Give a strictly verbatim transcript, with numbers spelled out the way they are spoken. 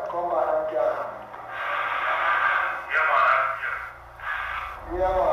come back and get Yeah, man, I'm here. Yeah, man.